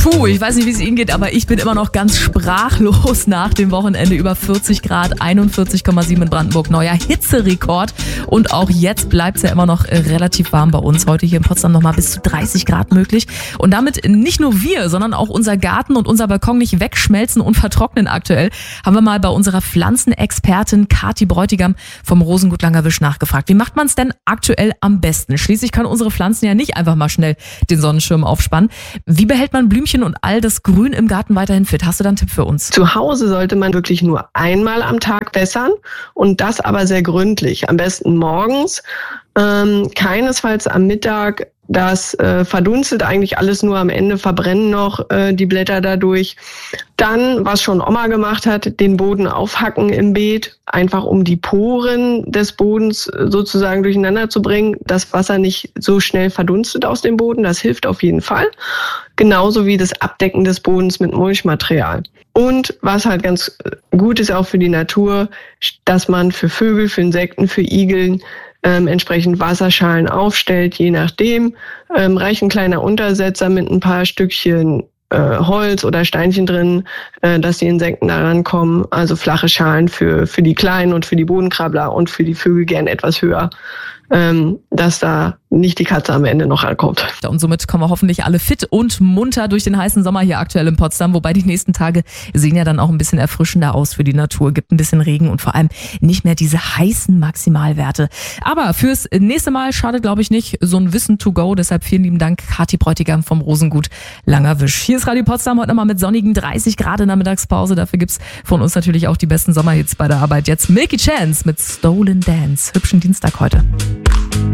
Ich weiß nicht, wie es Ihnen geht, aber ich bin immer noch ganz sprachlos nach dem Wochenende. Über 40 Grad, 41,7 in Brandenburg, neuer Hitzerekord. Und auch jetzt bleibt es ja immer noch relativ warm bei uns. Heute hier in Potsdam nochmal bis zu 30 Grad möglich. Und damit nicht nur wir, sondern auch unser Garten und unser Balkon nicht wegschmelzen und vertrocknen aktuell, haben wir mal bei unserer Pflanzenexpertin Kathi Bräutigam vom Rosengut Langerwisch nachgefragt. Wie macht man es denn aktuell am besten? Schließlich kann unsere Pflanzen ja nicht einfach mal schnell den Sonnenschirm aufspannen. Wie behält man Blümchen und all das Grün im Garten weiterhin fit? Hast du da einen Tipp für uns? Zu Hause sollte man wirklich nur einmal am Tag wässern und das aber sehr gründlich. Am besten morgens, keinesfalls am Mittag. Das verdunstet eigentlich alles nur, am Ende verbrennen noch die Blätter dadurch. Dann, was schon Oma gemacht hat, den Boden aufhacken im Beet, einfach um die Poren des Bodens sozusagen durcheinander zu bringen, das Wasser nicht so schnell verdunstet aus dem Boden. Das hilft auf jeden Fall. Genauso wie das Abdecken des Bodens mit Mulchmaterial. Und was halt ganz gut ist auch für die Natur, dass man für Vögel, für Insekten, für Igeln entsprechend Wasserschalen aufstellt, je nachdem. Reicht ein kleiner Untersetzer mit ein paar Stückchen Holz oder Steinchen drin, dass die Insekten da rankommen. Also flache Schalen für die Kleinen und für die Bodenkrabbler und für die Vögel gern etwas höher, dass da nicht die Katze am Ende noch rankommt. Und somit kommen wir hoffentlich alle fit und munter durch den heißen Sommer hier aktuell in Potsdam, wobei die nächsten Tage sehen ja dann auch ein bisschen erfrischender aus für die Natur. Gibt ein bisschen Regen und vor allem nicht mehr diese heißen Maximalwerte. Aber fürs nächste Mal schadet, glaube ich, nicht so ein Wissen to go. Deshalb vielen lieben Dank, Kathi Bräutigam vom Rosengut Langerwisch. Hier ist Radio Potsdam heute nochmal mit sonnigen 30 Grad in der Mittagspause. Dafür gibt's von uns natürlich auch die besten Sommerhits bei der Arbeit. Jetzt Milky Chance mit Stolen Dance. Hübschen Dienstag heute.